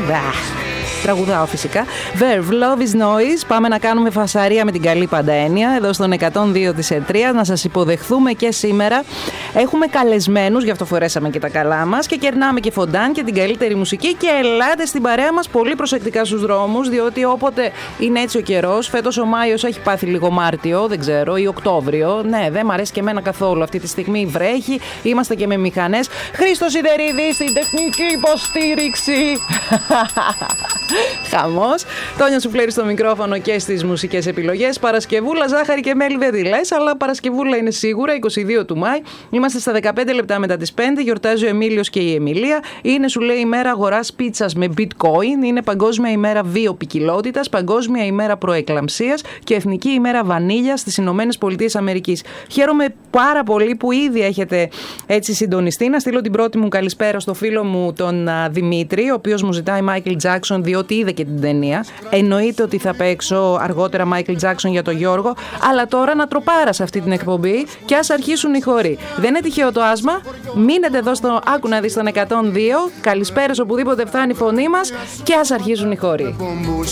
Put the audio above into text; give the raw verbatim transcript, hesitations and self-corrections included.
Τραγουδάω φυσικά. Verve, Love is Noise. Πάμε να κάνουμε φασαρία με την καλή πάντα έννοια εδώ στον εκατόν δύο της ΕΤΡΙΑ. Να σας υποδεχθούμε και σήμερα. Έχουμε καλεσμένους, γι' αυτό φορέσαμε και τα καλά μας. Και κερνάμε και φοντάν και την καλύτερη μουσική. Και ελάτε στην παρέα μας πολύ προσεκτικά στους δρόμους, διότι όποτε είναι έτσι ο καιρός, φέτος ο Μάιος έχει πάθει λίγο Μάρτιο, δεν ξέρω, ή Οκτώβριο. Ναι, δεν μ' αρέσει και εμένα καθόλου. Αυτή τη στιγμή βρέχει, είμαστε και με μηχανές. Χρήστος Σιδερίδης στην τεχνική υποστήριξη. Χαμός. Τόνια Σουφλέρη στο μικρόφωνο και στις μουσικές επιλογές. Παρασκευούλα, ζάχαρη και μέλι δεν τη λες, αλλά Παρασκευούλα είναι σίγουρα, είκοσι δύο του Μάη. Είμαστε στα δεκαπέντε λεπτά μετά τις πέντε. Γιορτάζει ο Εμίλιος και η Εμιλία. Είναι, σου λέει, ημέρα αγοράς πίτσας με bitcoin. Είναι Παγκόσμια ημέρα βιοποικιλότητας, Παγκόσμια ημέρα προεκλαμψίας και Εθνική ημέρα βανίλια στις Ηνωμένες Πολιτείες Αμερικής. Χαίρομαι πάρα πολύ που ήδη έχετε έτσι συντονιστεί. Να στείλω την πρώτη μου καλησπέρα στο φίλο μου τον α, Δημήτρη, ο οποίος μου ζητάει Michael Jackson, διότι είδε και την ταινία. Εννοείται ότι θα παίξω αργότερα Michael Jackson για τον Γιώργο, αλλά τώρα να τροπάρα σε αυτή την εκπομπή και ας αρχίσουν οι χοροί. Δεν είναι τυχαίο το άσμα. Μείνετε εδώ στο Άκου να δεις τον εκατόν δύο. Καλησπέρας οπουδήποτε φτάνει η φωνή μας και ας αρχίσουν οι χοροί.